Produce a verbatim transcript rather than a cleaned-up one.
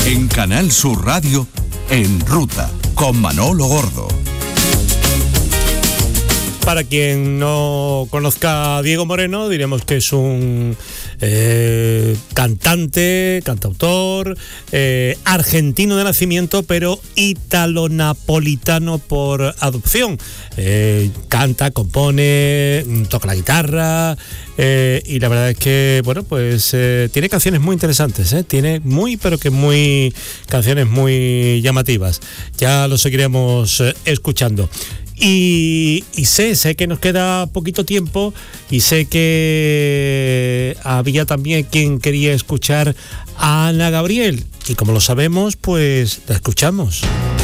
En Canal Sur Radio, En Ruta, con Manolo Gordo. Para quien no conozca a Diego Moreno, diremos que es un eh, cantante, cantautor, eh, argentino de nacimiento, pero italo-napolitano por adopción. Eh, canta, compone, toca la guitarra, eh, y la verdad es que, bueno, pues eh, tiene canciones muy interesantes, ¿eh? Tiene muy, pero que muy, canciones muy llamativas. Ya lo seguiremos eh, escuchando. Y, y sé, sé que nos queda poquito tiempo y sé que había también quien quería escuchar a Ana Gabriel y como lo sabemos, pues la escuchamos.